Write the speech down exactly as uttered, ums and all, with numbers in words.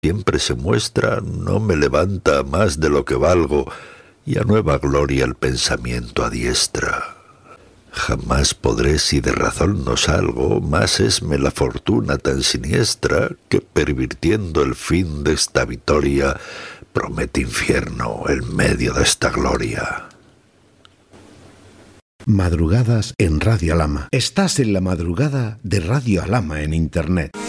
siempre se muestra, no me levanta más de lo que valgo, y a nueva gloria el pensamiento adiestra. Jamás podré si de razón no salgo, más esme la fortuna tan siniestra, que pervirtiendo el fin de esta vitoria, promete infierno en medio de esta gloria. Madrugadas en Radio Alhama. Estás en la madrugada de Radio Alhama en Internet.